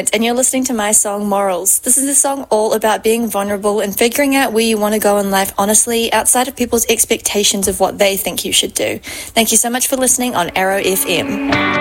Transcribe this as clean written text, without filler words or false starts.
Influence, and you're listening to my song Morals. This is a song all about being vulnerable and figuring out where you want to go in life honestly, outside of people's expectations of what they think you should do. Thank you so much for listening on Arrow FM.